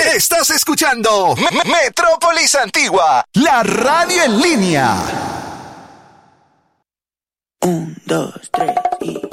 Estás escuchando Metrópolis Antigua, la radio en línea. 1, 2, 3 y...